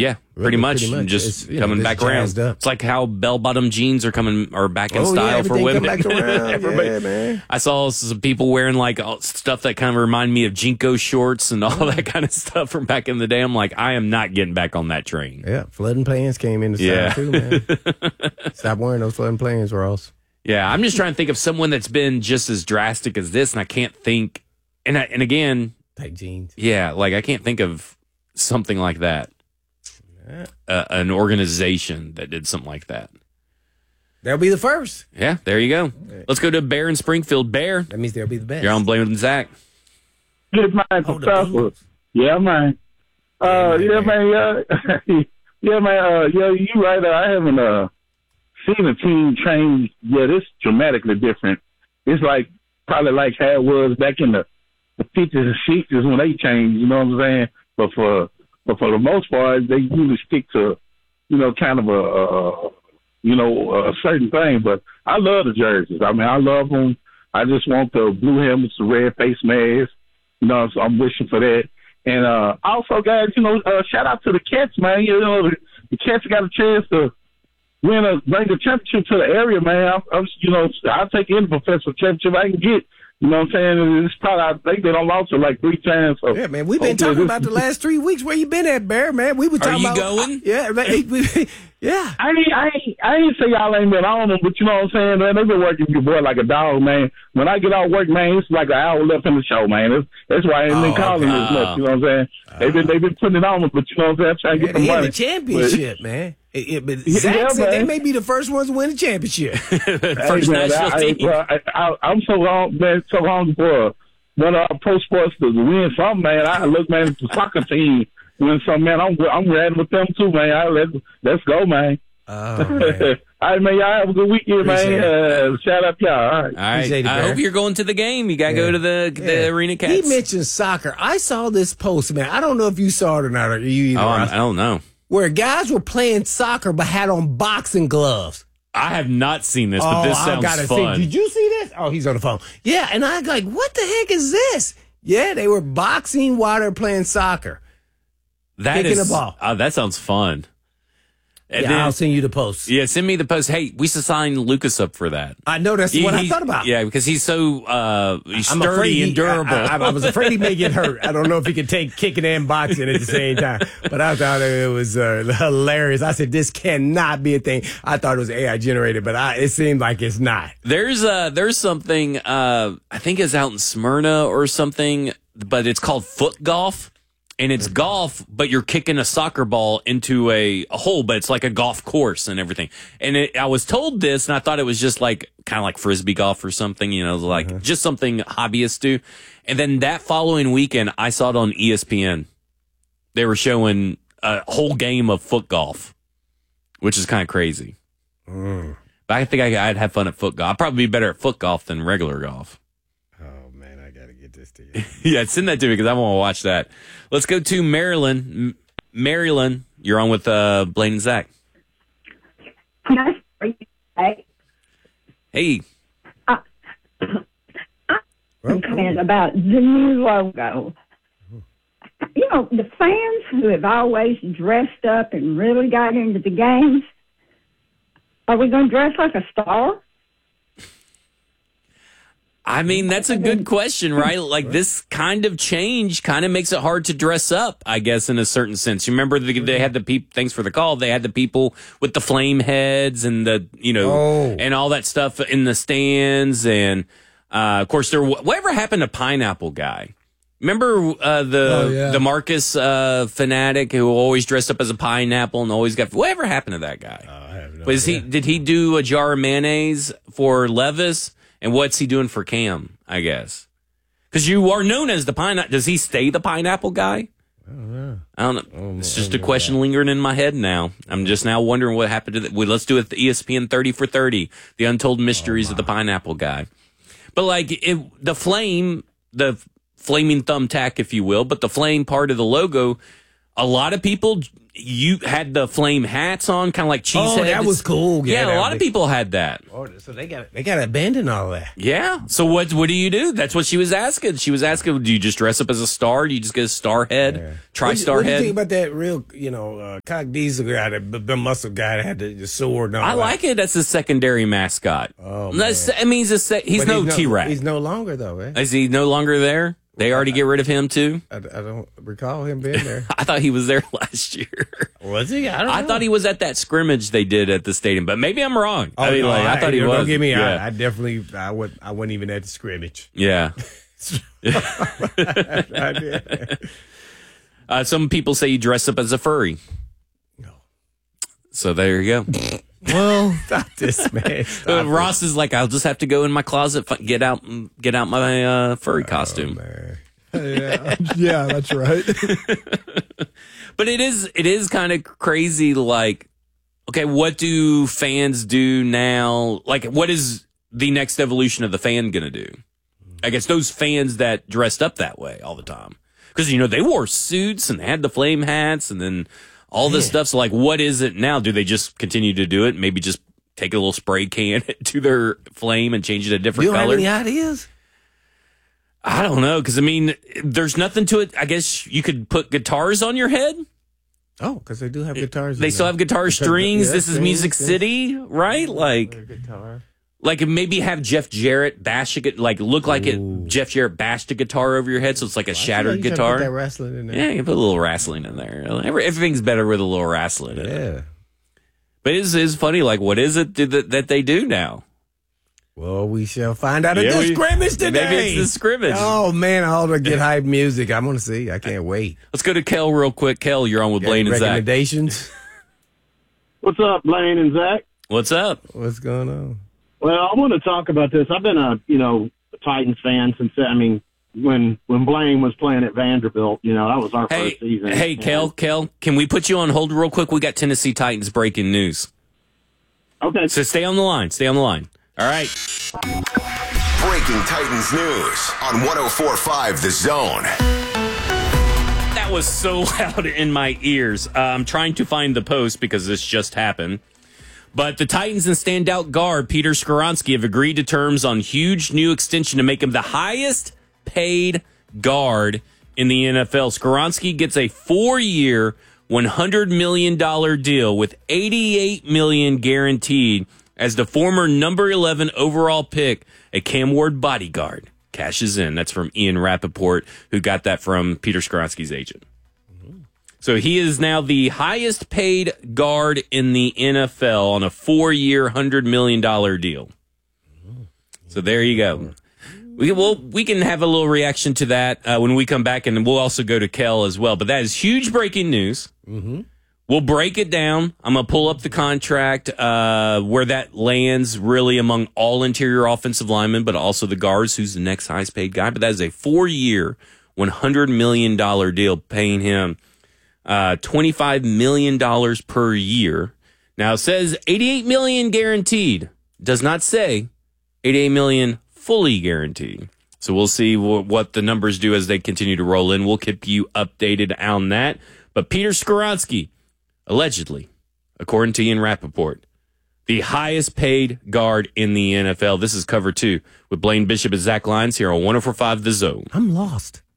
Yeah, pretty much. Just coming back around. It's like how bell-bottom jeans are back in style for women. Come back around. Yeah, man. I saw some people wearing like stuff that kind of remind me of Jinko shorts and all that kind of stuff from back in the day. I'm like, I am not getting back on that train. Yeah, flooding pants came in the style too, man. Stop wearing those flooding pants, Ross. Yeah, I'm just trying to think of someone that's been just as drastic as this, and I can't think. And again, tight jeans. Yeah, like I can't think of something like that. An organization that did something like that. They'll be the first. Yeah, there you go. Let's go to Bear in Springfield. Bear. That means they'll be the best. You're on Blaine and Zach. Good man. Yeah, man. Yeah, man. Yeah, man. Yeah, you right. I haven't seen a team change yet. It's dramatically different. It's like probably like how it was back in the 50s and 60s when they changed. You know what I'm saying? But for the most part, they usually stick to, kind of a certain thing. But I love the jerseys. I mean, I love them. I just want the blue helmets, the red face masks. So I'm wishing for that. And also, guys, shout out to the Cats, man. The Cats got a chance to bring a championship to the area, man. I'll take any professional championship I can get. You know what I'm saying? It's probably, I think they don't lost it like 3 times. So yeah, man. We've been talking about the last 3 weeks. Where you been at, Bear, man? We were talking about. Are you going? Yeah, man. Yeah. I ain't say y'all ain't been on them, but you know what I'm saying, man? They've been working your boy like a dog, man. When I get off work, man, it's like an hour left in the show, man. That's why I ain't been calling as much. You know what I'm saying? They've been putting it on them, but you know what I'm saying? I'm trying to get the money. The championship, man. But Zach said they may be the first ones to win the championship. First national team. I'm so long, man, so hungry for one of our pro sports to win something, man. I look, man, at the soccer team win something, man. I'm ready with them too, man. Let's go, man. Oh, man. All right, man. Y'all have a good weekend, man. Shout out to y'all. All right. I hope you're going to the game. You got to go to the Arena Cats. He mentioned soccer. I saw this post, man. I don't know if you saw it or not. Or you either. I don't know. Where guys were playing soccer but had on boxing gloves. I have not seen this, but this sounds fun. Did you see this? Oh, he's on the phone. Yeah, and I'm like, what the heck is this? Yeah, they were boxing while they're playing soccer. Kicking the ball. That sounds fun. And then, I'll send you the post. Yeah, send me the post. Hey, we should sign Lucas up for that. I know that's what I thought about. Yeah, because he's so sturdy and durable. I was afraid he may get hurt. I don't know if he could take kicking and boxing at the same time. But I thought it was hilarious. I said, this cannot be a thing. I thought it was AI generated, but it seemed like it's not. There's something, I think it's out in Smyrna or something, but it's called foot golf. And it's golf, but you're kicking a soccer ball into a hole, but it's like a golf course and everything. And I was told this, and I thought it was just like kind of like frisbee golf or something, like just something hobbyists do. And then that following weekend, I saw it on ESPN. They were showing a whole game of foot golf, which is kind of crazy. But I think I'd have fun at foot golf. I'd probably be better at foot golf than regular golf. To you. Yeah, send that to me because I want to watch that. Let's go to Maryland. Maryland, you're on with Blaine and Zach. Hey. Comment about the new logo. The fans who have always dressed up and really got into the games, are we going to dress like a star? I mean, that's a good question, right? Like this kind of change kind of makes it hard to dress up, I guess, in a certain sense. You remember they had the people, thanks for the call, they had the people with the flame heads and and all that stuff in the stands. And, of course, whatever happened to Pineapple Guy? Remember the Marcus fanatic who always dressed up as a pineapple and always got, whatever happened to that guy? I have no idea. Did he do a jar of mayonnaise for Levis? And what's he doing for Cam, I guess? Because you are known as the pineapple. Does he stay the pineapple guy? I don't know. It's just a question lingering in my head now. I'm just now wondering what happened to that. Let's do it the ESPN 30 for 30, the untold mysteries of the pineapple guy. But like the flame, the flaming thumbtack, if you will, but the flame part of the logo, a lot of people you had the flame hats on, kind of like Cheesehead. Oh, that was cool. Yeah, a lot of people had that. Oh, so they got to abandon all that. Yeah. So what do you do? That's what she was asking. She was asking, do you just dress up as a star? Do you just get a star head, tri-star What do you head? think about that real, Cock Diesel guy, the muscle guy that had the sword? And all I like it. That's a secondary mascot. Oh, I mean, he's no T-Rex. He's no longer though, man. Is he no longer there? They already get rid of him too? I don't recall him being there. I thought he was there last year. Was he? I don't know. I thought he was at that scrimmage they did at the stadium, but maybe I'm wrong. Oh, I thought he was. Don't get me. Yeah. I definitely. I wasn't even at the scrimmage. Yeah. I did. Some people say you dress up as a furry. No. So there you go. Well, stop this, man. Stop Ross is like, I'll just have to go in my closet, get out my furry costume. Man. Yeah, that's right. But it is kind of crazy. Like, okay, what do fans do now? Like, what is the next evolution of the fan gonna do? I guess those fans that dressed up that way all the time, because they wore suits and they had the flame hats and then all this stuff. So, like, what is it now? Do they just continue to do it? Maybe just take a little spray can to their flame and change it a different You don't color? have any ideas? I don't know, because, I mean, there's nothing to it. I guess you could put guitars on your head. Oh, because they do have guitars. They still have guitar strings. yeah, This is strings, Music yeah. City, right? Like, guitar. like maybe have Jeff Jarrett bash it, like look like it. Jeff Jarrett bashed a guitar over your head, so it's like a shattered guitar. Put that wrestling in there. Yeah, you can put a little wrestling in there. Everything's better with a little wrestling in it. Yeah. But it's funny, like, what is it that they do now? Well, we shall find out at Yeah, the scrimmage today. Maybe it's the scrimmage. Oh, man, I ought to get hype music. I'm going to see. I can't wait. Let's go to Kel real quick. Kel, you're on with Blaine and Zach. Recommendations? What's up, Blaine and Zach? What's up? What's going on? Well, I want to talk about this. I've been a Titans fan since when Blaine was playing at Vanderbilt. That was our first season. Hey, Kel, can we put you on hold real quick? We got Tennessee Titans breaking news. Okay. So stay on the line. All right. Breaking Titans news on 104.5 The Zone. That was so loud in my ears. I'm trying to find the post because this just happened. But the Titans and standout guard Peter Skoronski have agreed to terms on huge new extension to make him the highest paid guard in the NFL. Skoronski gets a 4-year, $100 million deal with $88 million guaranteed as the former number 11 overall pick, a Cam Ward bodyguard, cashes in. That's from Ian Rappaport, who got that from Peter Skoronski's agent. So he is now the highest paid guard in the NFL on a 4-year, $100 million deal. So there you go. We can have a little reaction to that when we come back, and we'll also go to Kel as well. But that is huge breaking news. Mm-hmm. We'll break it down. I'm going to pull up the contract, where that lands really among all interior offensive linemen, but also the guards, who's the next highest paid guy. But that is a 4-year, $100 million deal, paying him $25 million per year. Now it says $88 million guaranteed. Does not say $88 million fully guaranteed. So we'll see what the numbers do as they continue to roll in. We'll keep you updated on that. But Peter Skoronski, allegedly, according to Ian Rappaport, the highest paid guard in the NFL. This is Cover 2 with Blaine Bishop and Zach Lyons here on 104.5 The Zone. I'm lost.